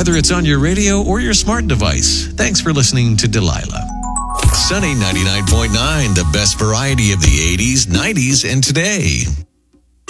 whether it's on your radio or your smart device. Thanks for listening to Delilah. Sunny 99.9, the best variety of the 80s, 90s, and today.